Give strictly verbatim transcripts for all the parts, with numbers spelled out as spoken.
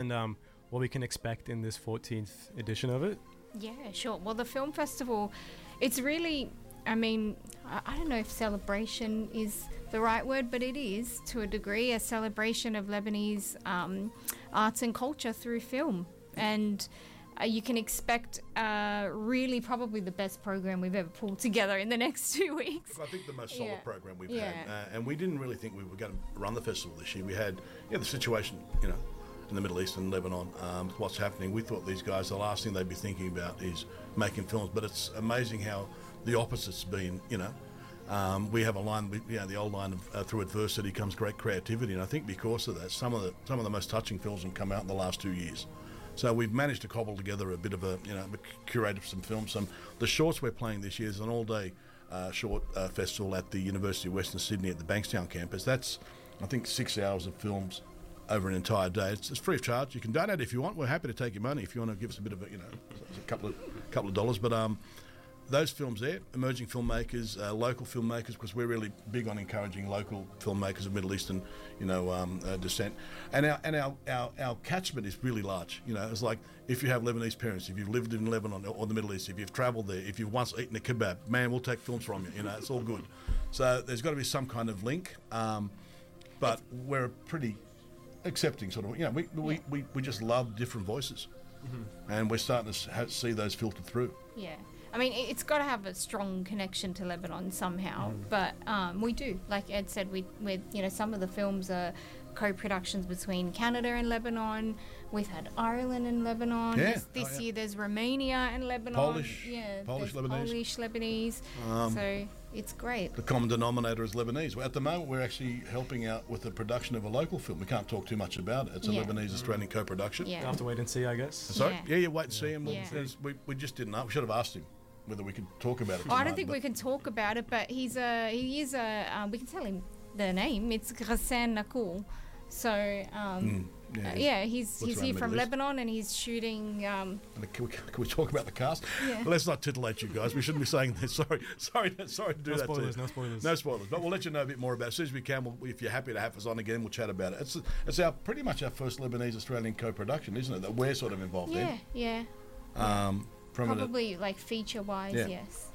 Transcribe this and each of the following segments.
and um, what we can expect in this fourteenth edition of it? Yeah, sure. Well, the film festival, it's really, I mean, I, I don't know if celebration is the right word, but it is, to a degree, a celebration of Lebanese um, arts and culture through film. And uh, you can expect uh, really probably the best program we've ever pulled together in the next two weeks. I think the most solid Yeah. program we've Yeah. had. Uh, and we didn't really think we were going to run the festival this year. We had yeah, the situation, you know, in the Middle East and Lebanon, um, what's happening. We thought these guys, the last thing they'd be thinking about is making films. But it's amazing how the opposite's been, you know. Um, we have a line, we, you know, the old line of uh, through adversity comes great creativity. And I think because of that, some of the some of the most touching films have come out in the last two years. So we've managed to cobble together a bit of a, you know, curated some films. Some the shorts we're playing this year is an all-day uh, short uh, festival at the University of Western Sydney at the Bankstown campus. That's, I think, six hours of films over an entire day. It's, it's free of charge. You can donate if you want. We're happy to take your money if you want to give us a bit of a, you know, a couple of couple of dollars. But um, those films there, emerging filmmakers, uh, local filmmakers, because we're really big on encouraging local filmmakers of Middle Eastern, you know, um, uh, descent. And our and our, our, our catchment is really large. You know, it's like if you have Lebanese parents, if you've lived in Lebanon or the Middle East, if you've travelled there, if you've once eaten a kebab, man, we'll take films from you. You know, it's all good. So there's got to be some kind of link. Um, but we're a pretty accepting sort of, you know, we we, we, we just love different voices. Mm-hmm. And we're starting to ha- see those filtered through. Yeah. I mean, it- it's got to have a strong connection to Lebanon somehow, Mm. but um, we do. Like Ed said, we, we, you know, some of the films are co-productions between Canada and Lebanon. We've had Ireland and Lebanon. Yeah. This, this Oh, yeah. year there's Romania and Lebanon. Polish. Yeah, Polish, there's Lebanese. Polish, Lebanese. Um, so it's great. The common denominator is Lebanese. Well, at the moment, we're actually helping out with the production of a local film. We can't talk too much about it. It's a Yeah. Lebanese-Australian co-production. Yeah. We'll have to wait and see, I guess. Sorry? Yeah. Yeah, yeah, wait and see. And we'll, Yeah. there's- we, we just didn't know. We should have asked him whether we could talk about it. Oh, I tonight, don't think but- we can talk about it, but he's a he is a um, we can tell him the name. It's Ghassan Nakul. So um, Mm, yeah, uh, he's- yeah, he's looks he's around here the from Middle East. Lebanon, and he's shooting. Um, Can we, can we talk about the cast? Yeah. Let's not titillate you guys. We shouldn't be saying that. Sorry, sorry, sorry to do No that. spoilers, to you. no spoilers. No spoilers. But we'll let you know a bit more about it as soon as we can. We'll, if you're happy to have us on again, we'll chat about it. It's it's our pretty much our first Lebanese Australian co-production, isn't it? That we're sort of involved yeah, yeah, in. Um, from an, probably like feature wise, Yeah. yes.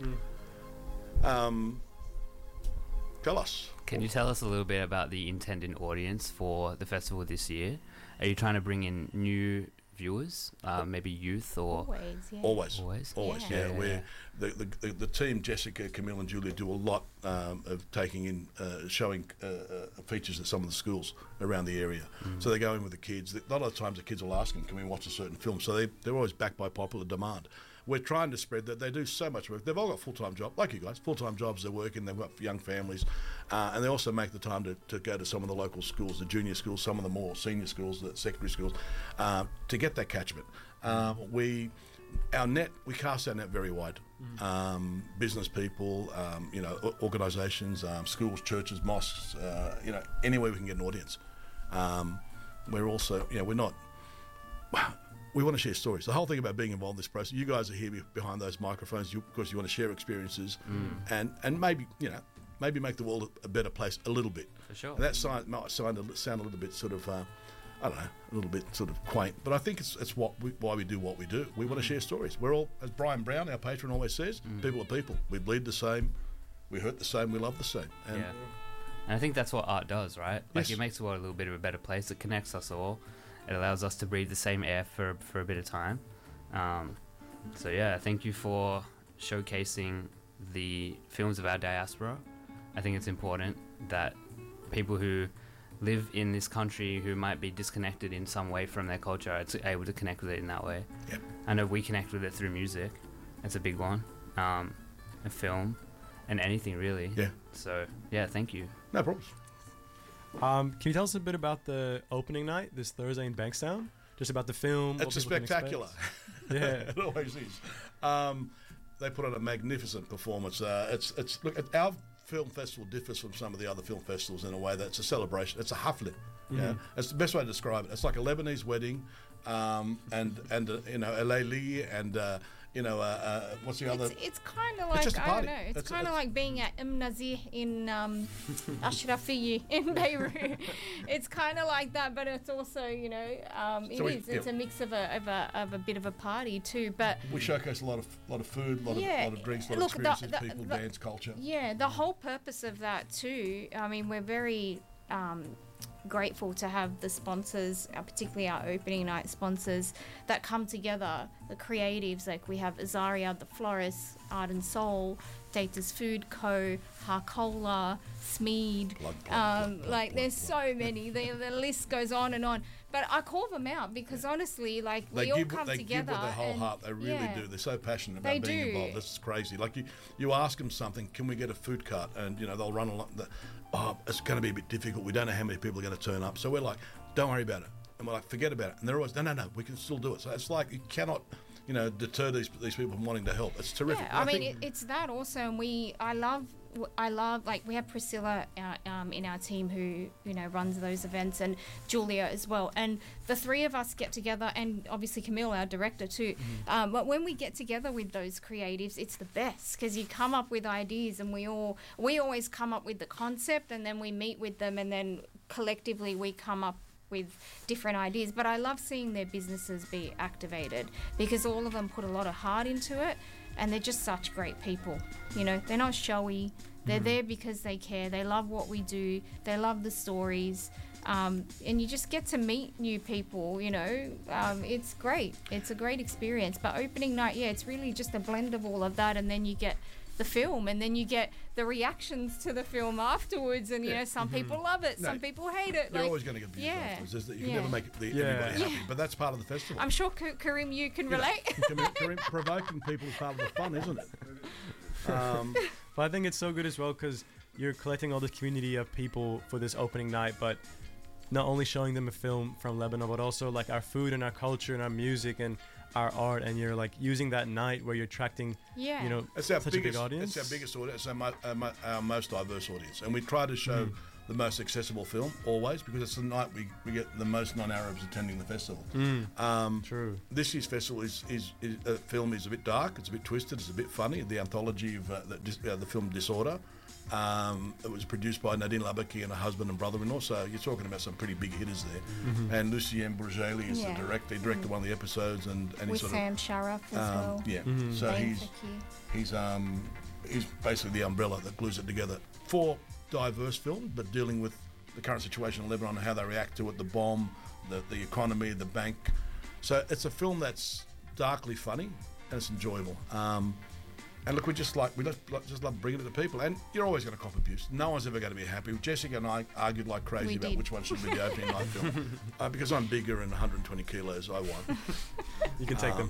um, tell us. Can you tell us a little bit about the intended audience for the festival this year? Are you trying to bring in new viewers, uh, maybe youth or? Always, yeah. Always, Always? always, Yeah. yeah. Yeah. We're the, the the the team, Jessica, Camille, and Julia, do a lot um, of taking in, uh, showing uh, uh, features at some of the schools around the area. So they go in with the kids. A lot of the times, the kids will ask them, "Can we watch a certain film?" So they they're always backed by popular demand. We're trying to spread that. They do so much work. They've all got full-time jobs, like you guys, full-time jobs they're working. They've got young families. Uh, and they also make the time to, to go to some of the local schools, the junior schools, some of the more senior schools, the secondary schools, uh, to get that catchment. Um, we, our net, we cast our net very wide. Um, business people, um, you know, o- organisations, um, schools, churches, mosques, uh, you know, anywhere we can get an audience. Um, we're also, you know, we're not... We want to share stories. The whole thing about being involved in this process, you guys are here be- behind those microphones you, because you want to share experiences and, and maybe, you know, maybe make the world a better place a little bit. For sure. And that sound, might sound a, sound a little bit sort of, uh, I don't know, a little bit sort of quaint, but I think it's it's what we, why we do what we do. We want to share stories. We're all, as Brian Brown, our patron, always says, people are people. We bleed the same, we hurt the same, we love the same. And Yeah. And I think that's what art does, right? Like Yes. it makes the world a little bit of a better place. It connects us all. It allows us to breathe the same air for for a bit of time. Um, so yeah, thank you for showcasing the films of our diaspora. I think it's important that people who live in this country who might be disconnected in some way from their culture are t- able to connect with it in that way. Yep. I know we connect with it through music. It's a big one. Um, a film and anything really. Yeah. So yeah, thank you. No problems. Um, can you tell us a bit about the opening night this Thursday in Bankstown? Just about the film. what It's a people can spectacular. expect? Yeah. It always is. Um, they put on a magnificent performance. Uh, it's it's look at our film festival differs from some of the other film festivals in a way that it's a celebration. It's a hafle. Yeah, it's the best way to describe it. It's like a Lebanese wedding, um, and and uh, you know a leili, and uh, you know, uh, uh, what's the other? It's, it's kind of like, just a I don't party. know, it's, It's- kind of it's- like being at Im Nazir in um, Ashrafieh in Beirut. It's kind of like that, but it's also, you know, um, it So we- is. It's yeah. a mix of a, of a of a bit of a party too. But We showcase a lot of lot of food, a lot, Yeah, of, lot of drinks, a lot look, of the- experiences, the- people, the- dance, culture. yeah, the whole purpose of that too. I mean, we're very um, grateful to have the sponsors, uh, particularly our opening night sponsors, that come together. The creatives, like we have Azaria, the florist, Art and Soul, Data's Food Co, Harcola, Smead. Plug, plug, Um, plug, plug, like plug, there's plug. so many. The, the list goes on and on. But I call them out because honestly, like They we all give, come what- they together. give with their whole and- heart. They really yeah. do. They're so passionate about They being do. involved. This is crazy. Like you, you ask them something. Can we get a food cart? And you know they'll run along. The, oh, it's going to be a bit difficult. We don't know how many people are going to turn up. So we're like, don't worry about it. And we're like, forget about it. And they're always, no, no, no. We can still do it. So it's like you cannot, you know, deter these these people from wanting to help. It's terrific. Yeah, And I mean, think- it, it's that also, and we, I love, I love, like, we have Priscilla uh, um, in our team who, you know, runs those events, and Julia as well, and the three of us get together, and obviously Camille, our director too, um, but when we get together with those creatives, it's the best, because you come up with ideas, and we all, we always come up with the concept, and then we meet with them, and then collectively we come up with different ideas. But I love seeing their businesses be activated because all of them put a lot of heart into it, and they're just such great people. You know, they're not showy. They're there because they care. They love what we do. They love the stories. Um, and you just get to meet new people, you know. Um, it's great. It's a great experience. But opening night, yeah, it's really just a blend of all of that, and then you get the film, and then you get the reactions to the film afterwards, and you Yeah. know, some people love it, No, some people hate it. You're like, always going to get views yeah, afterwards. Is that you can yeah. never make the, Yeah. everybody Yeah. happy, but that's part of the festival. I'm sure Ka- Karim, you can You know, relate. Karim- Karim, provoking people is part of the fun, isn't it? Um, But I think it's so good as well because you're collecting all this community of people for this opening night, but not only showing them a film from Lebanon, but also like our food and our culture and our music and our art, and you're like using that night where you're attracting, Yeah. you know, It's our such biggest a big audience. It's our biggest audience. It's our, mo- our, mo- our most diverse audience, and we try to show the most accessible film always because it's the night we, we get the most non-Arabs attending the festival. Um, True. This year's festival is is, is uh, film is a bit dark. It's a bit twisted. It's a bit funny. The anthology of uh, the, dis- uh, the film Disorder. Um, it was produced by Nadine Labaki and her husband and brother-in-law. So you're talking about some pretty big hitters there. And Lucien Bourgeli is Yeah. the director. He directed one of the episodes, and, and With he sort Sam Sharaf as of um, well. yeah. So Dane he's Faki. he's um he's basically the umbrella that glues it together for diverse films, but dealing with the current situation in Lebanon and how they react to it, the bomb, the the economy, the bank. So it's a film that's darkly funny and it's enjoyable. Um, and look, we just like we just, like, just love bringing it to people. And you're always going to cop abuse. No one's ever going to be happy. Jessica and I argued like crazy We about did. which one should be the opening night film uh, because I'm bigger and one hundred twenty kilos. I won. You can take them.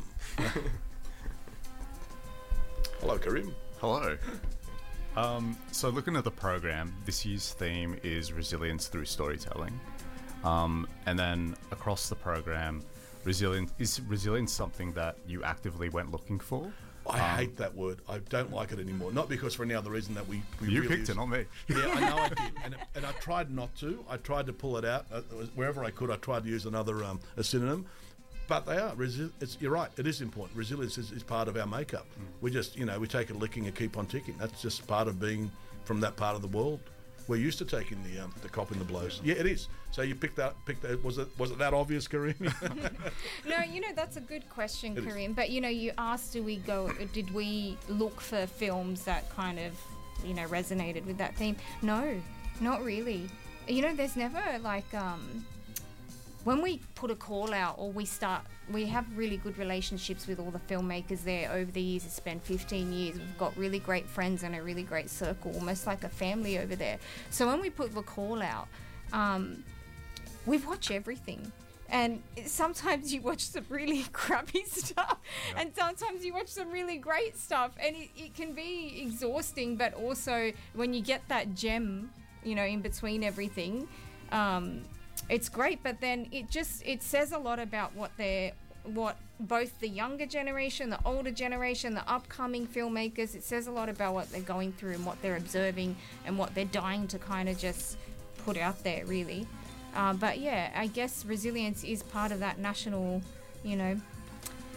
Hello, Karim. Hello. Um, so looking at the program, this year's theme is resilience through storytelling. Um, and then across the program, resilience is resilience something that you actively went looking for? I hate that word. I don't like it anymore. Not because for any other reason that we, we You really picked use- it, not me. Yeah, I know I did, and, and I tried not to. I tried to pull it out uh, wherever I could. I tried to use another um, a synonym, but they are. Resi- it's, you're right. It is important. Resilience is, is part of our makeup. We just, you know, we take a licking and keep on ticking. That's just part of being from that part of the world. We're used to taking the um, the cop in the blows. Yeah, it is. So you picked that. Picked that. Was it was it that obvious, Karim? No, you know, that's a good question, It is. Karim. But, you know, you asked, do we go, did we look for films that kind of, you know, resonated with that theme? No, not really. You know, there's never like, um, when we put a call out or we start, we have really good relationships with all the filmmakers there over the years. It's been fifteen years. We've got really great friends and a really great circle, almost like a family over there. So when we put the call out, um, we watch everything. And sometimes you watch some really crappy stuff, and sometimes you watch some really great stuff, and it, it can be exhausting, but also when you get that gem, you know, in between everything, um, it's great. But then it just, it says a lot about what they're, what both the younger generation, the older generation, the upcoming filmmakers, it says a lot about what they're going through and what they're observing and what they're dying to kind of just put out there, really. Uh, but yeah, I guess resilience is part of that national, you know,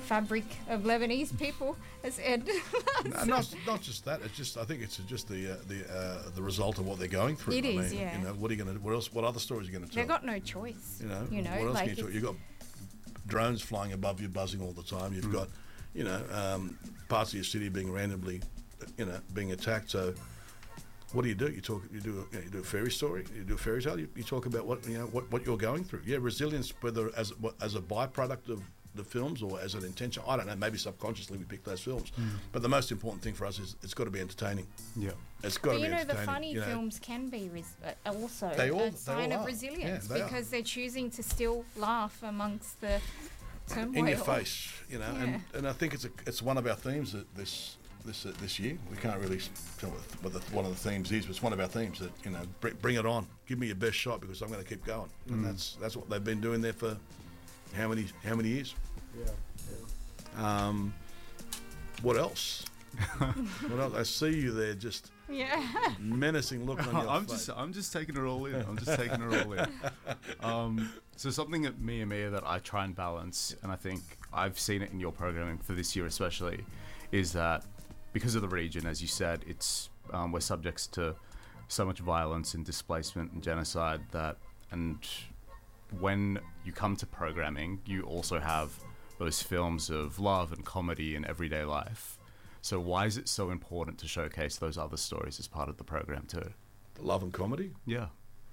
fabric of Lebanese people, as Ed. No, not, not just that. It's just I think it's just the uh, the uh, the result of what they're going through. It I is, mean, yeah. You know, what are you going to? What else? What other stories are you going to tell? They've got no choice. You know, you know, what else like can you talk? it's- You've got drones flying above you, buzzing all the time. You've got, you know, um, parts of your city being randomly, you know, being attacked. So, what do you do? You talk. You do. A, you, know, you do a fairy story. You do a fairy tale. You, you talk about what you know, what, what you're going through. Yeah, resilience, whether as what, as a byproduct of the films or as an intention. I don't know. Maybe subconsciously we pick those films. But the most important thing for us is it's got to be entertaining. Yeah. It's got But to be you know, the entertaining. funny you know. films can be res- uh, also They all- a they sign all of are. resilience Yeah, they are. because they're choosing to still laugh amongst the turmoil. In your face, you know, and, Yeah. and I think it's a, it's one of our themes that this this uh, this year. We can't really tell what, what the, one of the themes is, but it's one of our themes that you know, bring, bring it on, give me your best shot because I'm going to keep going, and that's that's what they've been doing there for how many how many years? Yeah. Um, what else? What else? I see you there, just Yeah. menacing look on your I'm face. just I'm just taking it all in. I'm just taking it all in. Um, so something that me and Mia that I try and balance, and I think I've seen it in your programming for this year especially, is that because of the region, as you said, it's um, we're subjects to so much violence and displacement and genocide that, and when you come to programming, you also have those films of love and comedy and everyday life. So why is it so important to showcase those other stories as part of the program too? Love and comedy. Yeah.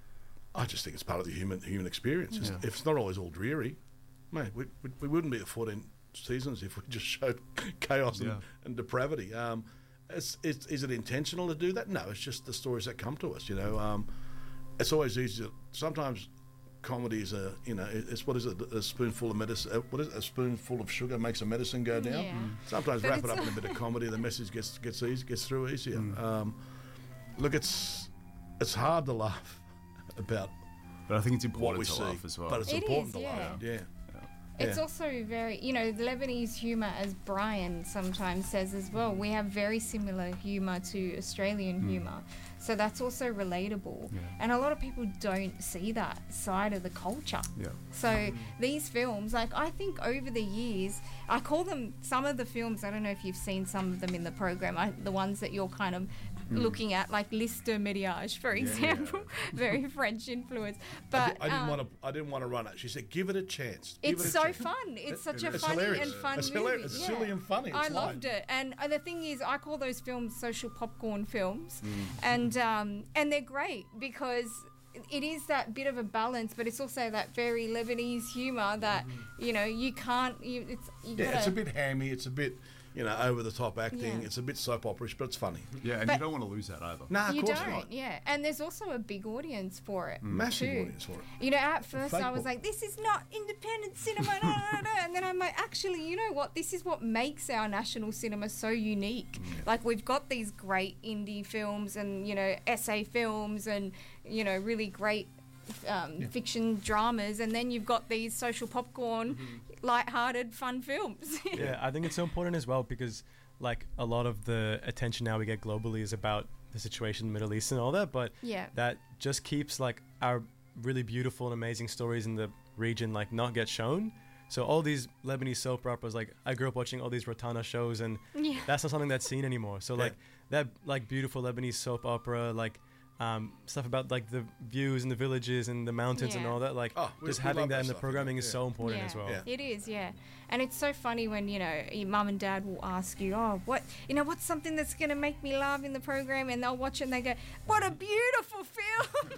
I just think it's part of the human human experience. It's, Yeah. If it's not always all dreary, mate, we, we, we wouldn't be at fourteen seasons if we just showed chaos and, Yeah. and depravity. Um, it's, it's, is it intentional to do that? No, it's just the stories that come to us. You know, um, it's always easy. To, sometimes comedy is a you know it- it's what is it a spoonful of medicine? Uh, what is it? A spoonful of sugar makes a medicine go down. Yeah. Mm. Sometimes But wrap it it's up in a- a bit of comedy. The message gets gets easy, gets through easier. Um, look, it's it's hard to laugh about But I think it's what important we to see, laugh as well. but it's It important is, to yeah. laugh. Yeah. It's Yeah. also very, you know, the Lebanese humour, as Brian sometimes says as well, we have very similar humour to Australian humour. So that's also relatable. Yeah. And a lot of people don't see that side of the culture. Yeah. So these films, like I think over the years, I call them some of the films, I don't know if you've seen some of them in the program, I, the ones that you're kind of looking at, like Liste Mariage, for example, very French influence. I, But di- I didn't um, want to. I didn't want to run it. She said, "Give it a chance." Give it's it a so chance." fun. It's such a It's funny hilarious. and fun It's movie. hilarious. It's yeah. silly and funny. I It's loved light. it, and uh, the thing is, I call those films social popcorn films, Mm. and um, and they're great because it is that bit of a balance, but it's also that very Lebanese humour that you know you can't. You, it's you Mm-hmm. Yeah, gotta, it's a bit hammy. It's a bit, you know, over the top acting. Yeah. It's a bit soap opera-ish, but it's funny. Yeah, and But- you don't want to lose that either. Nah, of you course don't, not. yeah. And there's also a big audience for it. Massive too. audience for it. You know, at first fake I was book. like, this is not independent cinema, no, no, no. And then I'm like, actually, you know what? This is what makes our national cinema so unique. Like, we've got these great indie films and, you know, essay films and, you know, really great um, fiction dramas. And then you've got these social popcorn, light-hearted, fun films. Yeah, I think it's so important as well because like a lot of the attention now we get globally is about the situation in the Middle East and all that, but Yeah. that just keeps like our really beautiful and amazing stories in the region like not get shown. So all these Lebanese soap operas, like I grew up watching all these Rotana shows, and Yeah. that's not something that's seen anymore. So like that like beautiful Lebanese soap opera, like um, stuff about like the views and the villages and the mountains and Yeah. all that, like Oh, we- just we having love that that in the stuff, programming yeah. is so important Yeah. as well. Yeah. It is, yeah. And it's so funny when, you know, your mum and dad will ask you, oh, what, you know, what's something that's going to make me laugh in the program? And they'll watch it and they go, what a beautiful film.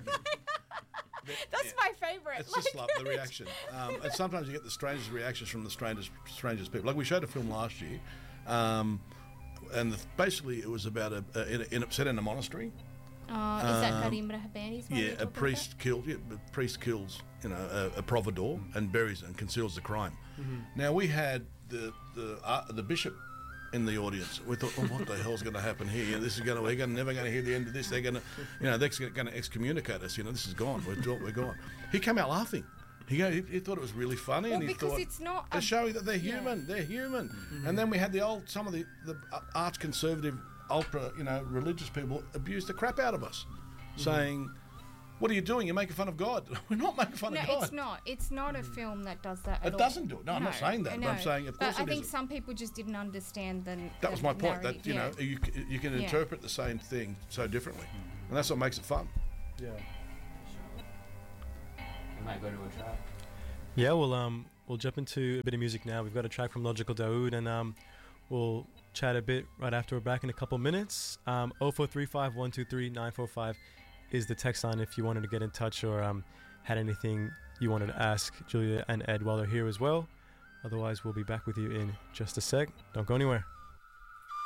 That's my favourite. It's just like the reaction. Um, and sometimes you get the strangest reactions from the strangest, strangest people. Like we showed a film last year, um, and the, basically it was about a, a, in a, in a set in a monastery. Oh, is that Karim Rahabani's one Yeah, you're a talking priest killed. Yeah, a priest kills, you know, a, a providor and buries and conceals the crime. Now we had the the uh, the bishop in the audience. We thought, oh, what the hell's going to happen here? You know, this is going to we're gonna, never going to hear the end of this. They're going to, you know, they're going to excommunicate us. You know, this is gone. We're do- we're gone. He came out laughing. He, go, he he thought it was really funny, Well, and he because thought it's not they're a- showing that they're yeah. human. They're human. And then we had the old some of the the arch conservative, ultra, you know, religious people abuse the crap out of us, saying, what are you doing? You're making fun of God. We're not making fun No, of God. it's not. It's not a film that does that at It all. doesn't do it. No, I'm not saying that, I but I'm know. saying, of But course I it think isn't. some people just didn't understand the. That the was my point. narrative, That you know, yeah. you c- you can Yeah. interpret the same thing so differently, and that's what makes it fun. Yeah. We might go to a track. Yeah, well, um, we'll jump into a bit of music now. We've got a track from Logical Daoud, and um, we'll chat a bit right after we're back in a couple minutes. Um, oh four three five, one two three, nine four five is the text line if you wanted to get in touch or um, had anything you wanted to ask Julia and Ed while they're here as well. Otherwise, we'll be back with you in just a sec. Don't go anywhere.